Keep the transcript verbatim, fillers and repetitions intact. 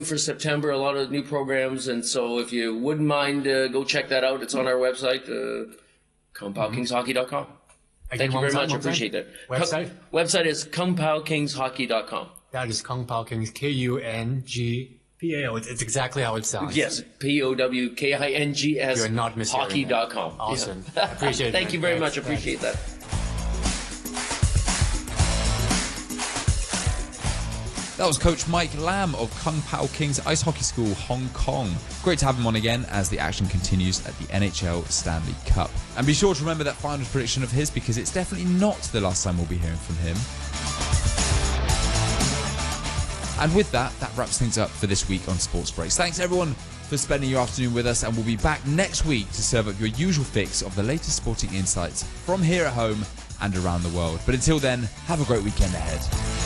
for September, a lot of new programs, and so if you wouldn't mind, uh, go check that out. It's on our website, uh, kung pao kings hockey dot com. Thank you very much. I appreciate that. Website? Co- website is kung pao kings hockey dot com. That is Kung Pao Kings, K U N G P A O. It's, it's exactly how it sounds. Yes, P O W K I N G S You're not mishearing hockey dot com. Awesome. Yeah. I appreciate it. Thank you very Thanks. much. Appreciate that. That was Coach Mike Lam of Kung Pao Kings Ice Hockey School, Hong Kong. Great to have him on again as the action continues at the N H L Stanley Cup. And be sure to remember that final prediction of his, because it's definitely not the last time we'll be hearing from him. And with that, that wraps things up for this week on Sports Breaks. Thanks everyone for spending your afternoon with us, and we'll be back next week to serve up your usual fix of the latest sporting insights from here at home and around the world. But until then, have a great weekend ahead.